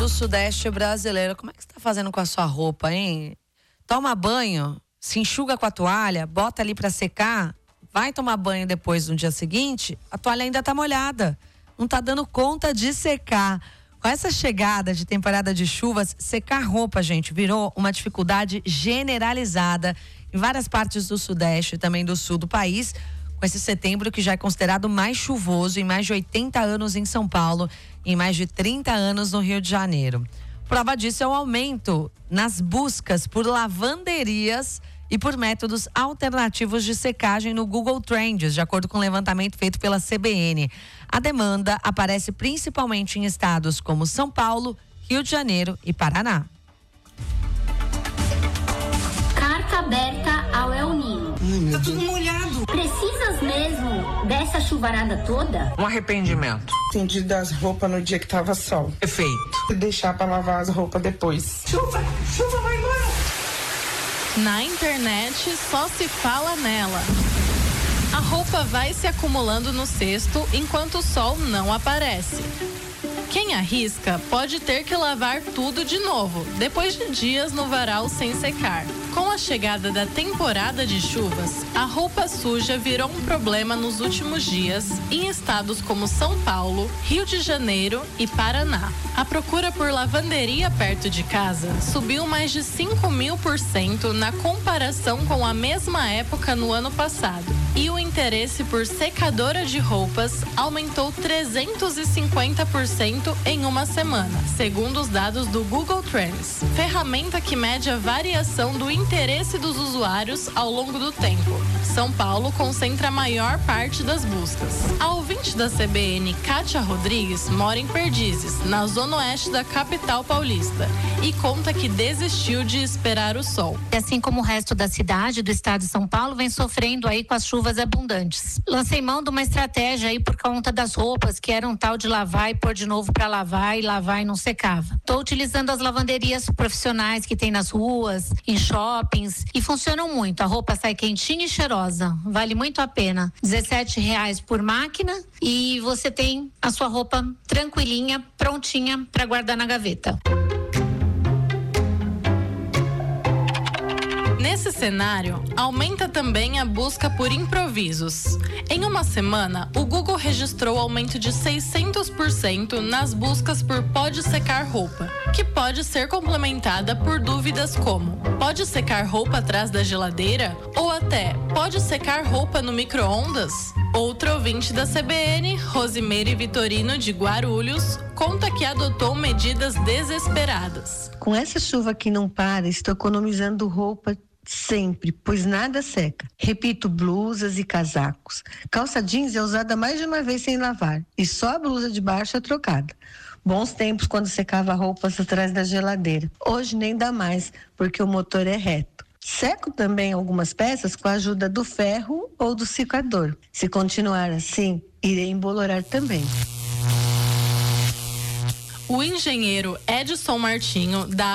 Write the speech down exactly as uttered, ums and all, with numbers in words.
do Sudeste brasileiro. Como é que você tá fazendo com a sua roupa, hein? Toma banho, se enxuga com a toalha, bota ali pra secar, vai tomar banho depois no dia seguinte, a toalha ainda tá molhada. Não tá dando conta de secar. Com essa chegada de temporada de chuvas, secar roupa, gente, virou uma dificuldade generalizada em várias partes do Sudeste e também do Sul do país, com esse setembro que já é considerado mais chuvoso em mais de oitenta anos em São Paulo e em mais de trinta anos no Rio de Janeiro. Prova disso é o aumento nas buscas por lavanderias e por métodos alternativos de secagem no Google Trends, de acordo com um levantamento feito pela C B N. A demanda aparece principalmente em estados como São Paulo, Rio de Janeiro e Paraná. Carta aberta ao El Ninho. Tá tudo molhado. Precisas mesmo dessa chuvarada toda? Um arrependimento. Entendi das roupas no dia que tava sol. Efeito. Deixar pra lavar as roupas depois. Chuva, chuva, vai embora. Na internet só se fala nela. A roupa vai se acumulando no cesto enquanto o sol não aparece. Quem arrisca pode ter que lavar tudo de novo, depois de dias no varal sem secar. Com a chegada da temporada de chuvas, a roupa suja virou um problema nos últimos dias em estados como São Paulo, Rio de Janeiro e Paraná. A procura por lavanderia perto de casa subiu mais de cinco mil por cento na comparação com a mesma época no ano passado. E o interesse por secadora de roupas aumentou trezentos e cinquenta por cento em uma semana, segundo os dados do Google Trends, ferramenta que mede a variação do interesse dos usuários ao longo do tempo. São Paulo concentra a maior parte das buscas. A ouvinte da C B N, Kátia Rodrigues, mora em Perdizes, na zona oeste da capital paulista, e conta que desistiu de esperar o sol. Assim como o resto da cidade do estado de São Paulo vem sofrendo aí com as chuvas abundantes. Lancei mão de uma estratégia aí por conta das roupas que eram tal de lavar e pôr de novo para lavar e lavar e não secava. Estou utilizando as lavanderias profissionais que tem nas ruas, em shoppings, e funcionam muito. A roupa sai quentinha e cheirosa. Vale muito a pena. dezessete reais por máquina e você tem a sua roupa tranquilinha, prontinha para guardar na gaveta. Nesse cenário, aumenta também a busca por improvisos. Em uma semana, o Google registrou aumento de seiscentos por cento nas buscas por pode secar roupa, que pode ser complementada por dúvidas como: pode secar roupa atrás da geladeira? Ou até, pode secar roupa no micro-ondas? Outro ouvinte da C B N, Rosimeire Vitorino de Guarulhos, conta que adotou medidas desesperadas. Com essa chuva que não para, estou economizando roupa sempre, pois nada seca. Repito, blusas e casacos. Calça jeans é usada mais de uma vez sem lavar e só a blusa de baixo é trocada. Bons tempos quando secava roupas atrás da geladeira. Hoje nem dá mais, porque o motor é reto. Seco também algumas peças com a ajuda do ferro ou do secador. Se continuar assim, irei embolorar também. O engenheiro Edson Martinho, da